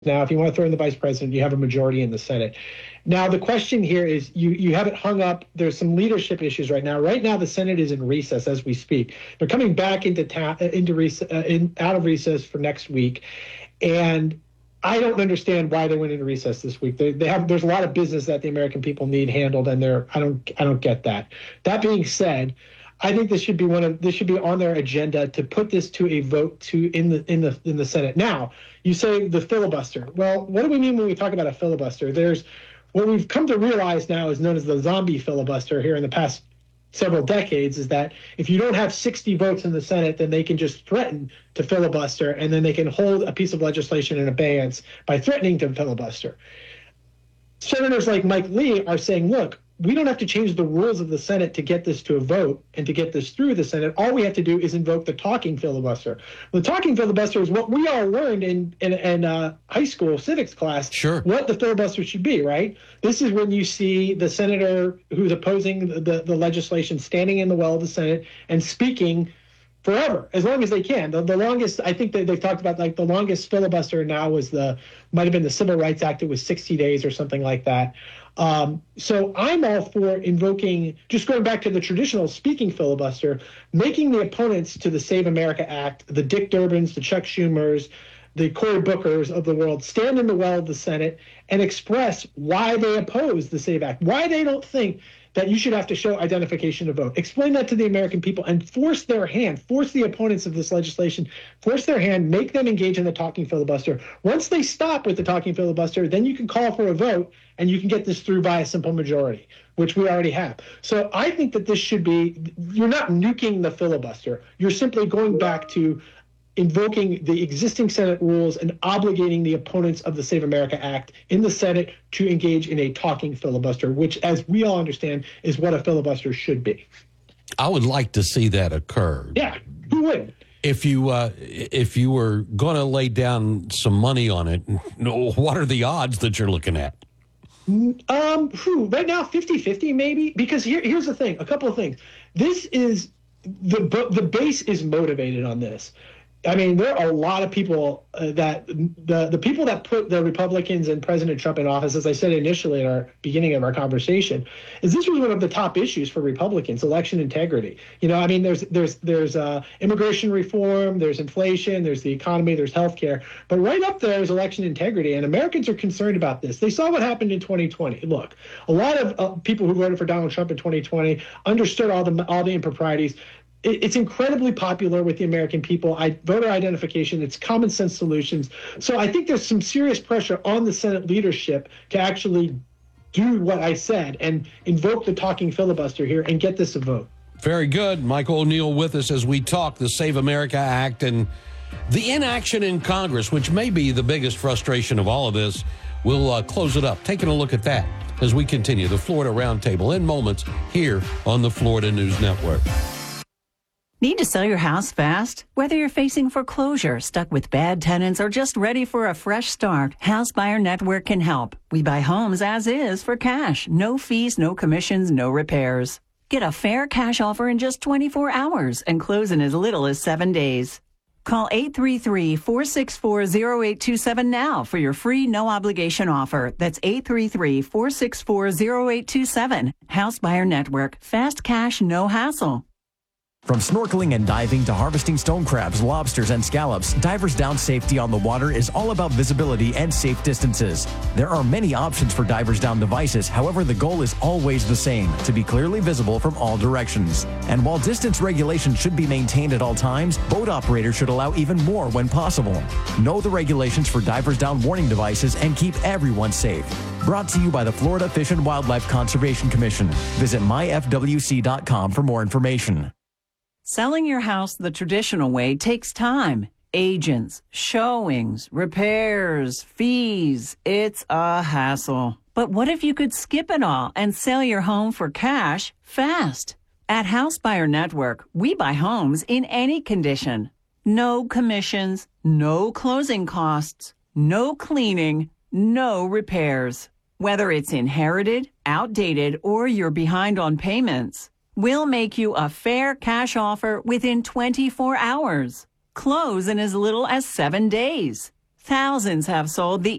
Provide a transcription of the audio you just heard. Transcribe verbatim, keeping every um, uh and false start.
Now, if you want to throw in the vice president, you have a majority in the Senate. Now, the question here is you, you have it hung up. There's some leadership issues right now. Right now, the Senate is in recess as we speak. They're coming back into ta- into rec- uh, in, out of recess for next week. And I don't understand why they went into recess this week. They, they have there's a lot of business that the American people need handled, and they're I don't I don't get that. That being said, I think this should be one of this should be on their agenda to put this to a vote to in the in the in the Senate. Now, you say the filibuster. Well, what do we mean when we talk about a filibuster? There's what we've come to realize now is known as the zombie filibuster here in the past several decades is that if you don't have sixty votes in the Senate, then they can just threaten to filibuster, and then they can hold a piece of legislation in abeyance by threatening to filibuster. Senators like Mike Lee are saying, look, we don't have to change the rules of the Senate to get this to a vote and to get this through the Senate. All we have to do is invoke the talking filibuster. The talking filibuster is what we all learned in in, in uh, high school civics class. Sure. What the filibuster should be, right? This is when you see the senator who's opposing the, the, the legislation standing in the well of the Senate and speaking forever, as long as they can. The, the longest, I think that they've talked about, like the longest filibuster now was the, might have been the Civil Rights Act. It was sixty days or something like that. Um, so I'm all for invoking, just going back to the traditional speaking filibuster, making the opponents to the Save America Act, the Dick Durbins, the Chuck Schumers, the Cory Bookers of the world, stand in the well of the Senate and express why they oppose the Save Act, why they don't think that you should have to show identification to vote. Explain that to the American people and force their hand, force the opponents of this legislation, force their hand, make them engage in the talking filibuster. Once they stop with the talking filibuster, then you can call for a vote and you can get this through by a simple majority, which we already have. So I think that this should be, you're not nuking the filibuster. You're simply going back to invoking the existing Senate rules and obligating the opponents of the Save America Act in the Senate to engage in a talking filibuster, which, as we all understand, is what a filibuster should be. I would like to see that occur. Yeah, who wouldn't? If you uh, if you were going to lay down some money on it, what are the odds that you're looking at? Um, whew, right now, fifty-fifty maybe, because here, here's the thing, a couple of things. This is, the the base is motivated on this. I mean, there are a lot of people uh, that the the people that put the Republicans and President Trump in office, as I said initially in our beginning of our conversation, is this was one of the top issues for Republicans: election integrity. You know, I mean, there's there's there's uh, immigration reform, there's inflation, there's the economy, there's healthcare, but right up there is election integrity, and Americans are concerned about this. They saw what happened in twenty twenty. Look, a lot of uh, people who voted for Donald Trump in twenty twenty understood all the all the improprieties. It's incredibly popular with the American people. I, voter identification, it's common sense solutions. So I think there's some serious pressure on the Senate leadership to actually do what I said and invoke the talking filibuster here and get this a vote. Very good. Michael O'Neill with us as we talk the Save America Act and the inaction in Congress, which may be the biggest frustration of all of this. We'll uh, close it up, taking a look at that as we continue the Florida Roundtable in moments here on the Florida News Network. Need to sell your house fast? Whether you're facing foreclosure, stuck with bad tenants, or just ready for a fresh start, House Buyer Network can help. We buy homes as is for cash. No fees, no commissions, no repairs. Get a fair cash offer in just twenty-four hours and close in as little as seven days. Call eight three three, four six four, zero eight two seven now for your free no-obligation offer. That's eight three three, four six four, zero eight two seven. House Buyer Network. Fast cash, no hassle. From snorkeling and diving to harvesting stone crabs, lobsters, and scallops, Divers Down safety on the water is all about visibility and safe distances. There are many options for Divers Down devices, however, the goal is always the same, to be clearly visible from all directions. And while distance regulations should be maintained at all times, boat operators should allow even more when possible. Know the regulations for Divers Down warning devices and keep everyone safe. Brought to you by the Florida Fish and Wildlife Conservation Commission. Visit my f w c dot com for more information. Selling your house the traditional way takes time. Agents, showings, repairs, fees. It's a hassle. But what if you could skip it all and sell your home for cash fast? At House Buyer Network, we buy homes in any condition. No commissions, no closing costs, no cleaning, no repairs. Whether it's inherited, outdated, or you're behind on payments, we'll make you a fair cash offer within twenty-four hours. Close in as little as seven days. Thousands have sold the